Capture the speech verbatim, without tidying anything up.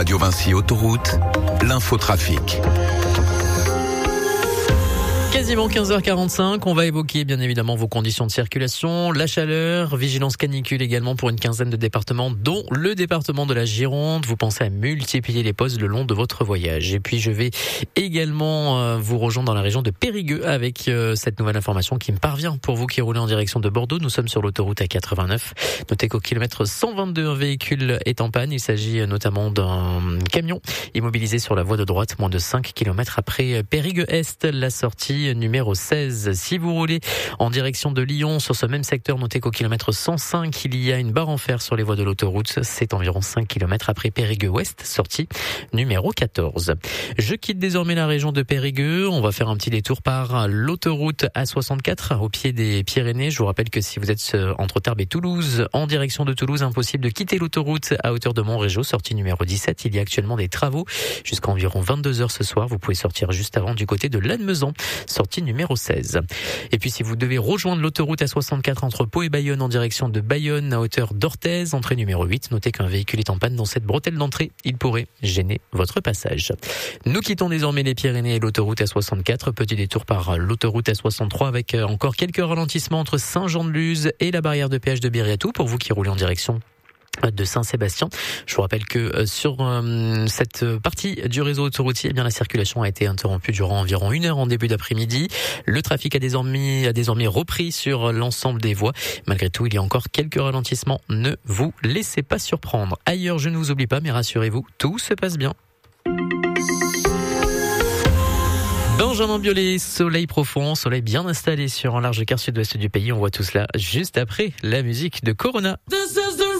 Radio Vinci Autoroute, l'infotrafic. Quasiment quinze heures quarante-cinq, on va évoquer bien évidemment vos conditions de circulation, la chaleur, vigilance canicule également pour une quinzaine de départements, dont le département de la Gironde. Vous pensez à multiplier les pauses le long de votre voyage. Et puis je vais également euh, vous rejoindre dans la région de Périgueux avec euh, cette nouvelle information qui me parvient pour vous qui roulez en direction de Bordeaux. Nous sommes sur l'autoroute A quatre-vingt-neuf. Notez qu'au kilomètre cent vingt-deux, un véhicule est en panne. Il s'agit notamment d'un camion immobilisé sur la voie de droite, moins de cinq kilomètres après Périgueux-Est, la sortie numéro seize. Si vous roulez en direction de Lyon sur ce même secteur, notez qu'au kilomètre cent cinq, il y a une barre en fer sur les voies de l'autoroute. C'est environ cinq kilomètres après Périgueux-Ouest, sortie numéro quatorze. Je quitte désormais la région de Périgueux. On va faire un petit détour par l'autoroute A soixante-quatre au pied des Pyrénées. Je vous rappelle que si vous êtes entre Tarbes et Toulouse, en direction de Toulouse, impossible de quitter l'autoroute à hauteur de Montrégeau, sortie numéro dix-sept. Il y a actuellement des travaux jusqu'à environ vingt-deux heures ce soir. Vous pouvez sortir juste avant du côté de Lannemezan, sortie numéro seize. Et puis si vous devez rejoindre l'autoroute A soixante-quatre entre Pau et Bayonne en direction de Bayonne à hauteur d'Orthez, entrée numéro huit, notez qu'un véhicule est en panne dans cette bretelle d'entrée. Il pourrait gêner votre passage. Nous quittons désormais les Pyrénées et l'autoroute A soixante-quatre. Petit détour par l'autoroute A soixante-trois avec encore quelques ralentissements entre Saint-Jean-de-Luz et la barrière de péage de Biriatou pour vous qui roulez en direction de Saint-Sébastien. Je vous rappelle que sur euh, cette partie du réseau autoroutier, eh bien la circulation a été interrompue durant environ une heure en début d'après-midi. Le trafic a désormais, a désormais repris sur l'ensemble des voies. Malgré tout, il y a encore quelques ralentissements. Ne vous laissez pas surprendre. Ailleurs, je ne vous oublie pas, mais rassurez-vous, tout se passe bien. Benjamin Biolay, soleil profond, soleil bien installé sur un large quart sud-ouest du pays. On voit tout cela juste après la musique de Corona.